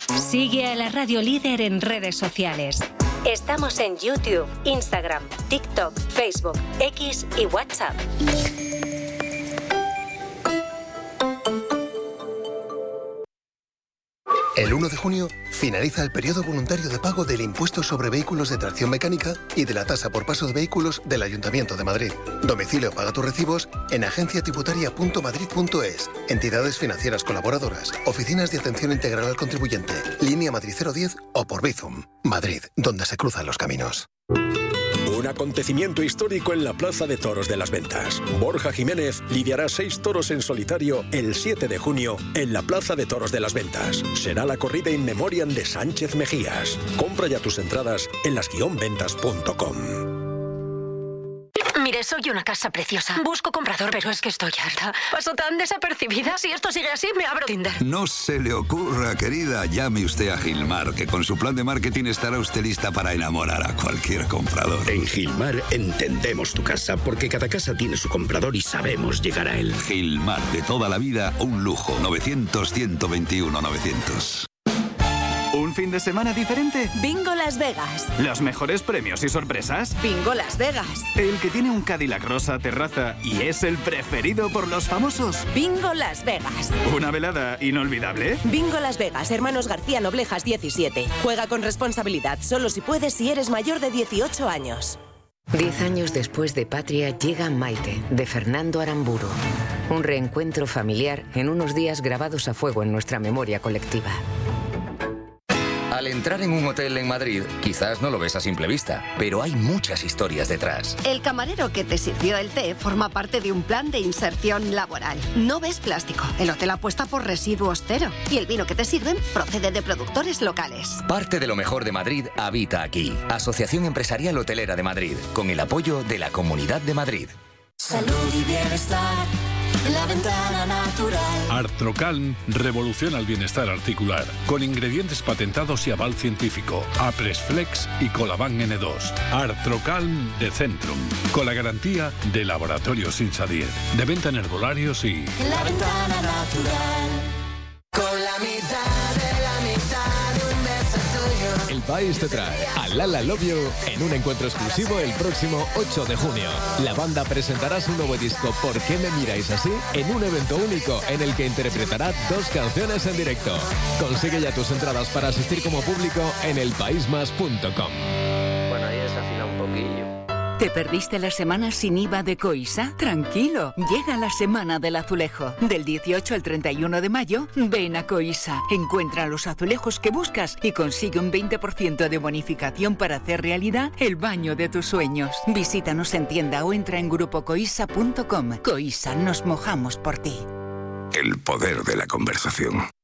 Sigue a la Radio Líder en redes sociales. Estamos en YouTube, Instagram, TikTok, Facebook, X y WhatsApp. El 1 de junio finaliza el periodo voluntario de pago del impuesto sobre vehículos de tracción mecánica y de la tasa por paso de vehículos del Ayuntamiento de Madrid. Domicilio paga tus recibos en agenciatributaria.madrid.es, entidades financieras colaboradoras, oficinas de atención integral al contribuyente, línea Madrid 010 o por Bizum. Madrid, donde se cruzan los caminos. Un acontecimiento histórico en la Plaza de Toros de las Ventas. Borja Jiménez lidiará 6 toros en solitario el 7 de junio en la Plaza de Toros de las Ventas. Será la corrida in memoriam de Sánchez Mejías. Compra ya tus entradas en las-ventas.com. Mire, soy una casa preciosa. Busco comprador, pero es que estoy harta. Paso tan desapercibida. Si esto sigue así, me abro Tinder. No se le ocurra, querida. Llame usted a Gilmar, que con su plan de marketing estará usted lista para enamorar a cualquier comprador. En Gilmar entendemos tu casa, porque cada casa tiene su comprador y sabemos llegar a él. Gilmar, de toda la vida, un lujo. 900-121-900. ¿Un fin de semana diferente? Bingo Las Vegas. ¿Los mejores premios y sorpresas? Bingo Las Vegas. El que tiene un Cadillac rosa terraza y es el preferido por los famosos. Bingo Las Vegas. ¿Una velada inolvidable? Bingo Las Vegas, Hermanos García Noblejas 17. Juega con responsabilidad, solo si puedes si eres mayor de 18 años. 10 años después de Patria llega Maite, de Fernando Aramburu. Un reencuentro familiar en unos días grabados a fuego en nuestra memoria colectiva. Al entrar en un hotel en Madrid, quizás no lo ves a simple vista, pero hay muchas historias detrás. El camarero que te sirvió el té forma parte de un plan de inserción laboral. No ves plástico. El hotel apuesta por residuos cero. Y el vino que te sirven procede de productores locales. Parte de lo mejor de Madrid habita aquí. Asociación Empresarial Hotelera de Madrid, con el apoyo de la Comunidad de Madrid. Salud y bienestar en la ventana natural. Artrocalm revoluciona el bienestar articular con ingredientes patentados y aval científico. Apresflex y Colaban N2. Artrocalm de Centrum, con la garantía de Laboratorios Insadier. De venta en herbolarios y... En la ventana natural. Con la mitad de la mitad de un beso tuyo. El país te trae a Lala Love You en un encuentro exclusivo el próximo 8 de junio. La banda presentará su nuevo disco ¿Por qué me miráis así? En un evento único en el que interpretará 2 canciones en directo. Consigue ya tus entradas para asistir como público en elpaismas.com. Bueno, ahí desafina un poquillo. ¿Te perdiste la semana sin IVA de Coisa? Tranquilo, llega la Semana del Azulejo. Del 18 al 31 de mayo, ven a Coisa. Encuentra los azulejos que buscas y consigue un 20% de bonificación para hacer realidad el baño de tus sueños. Visítanos en tienda o entra en grupocoisa.com. Coisa, nos mojamos por ti. El poder de la conversación.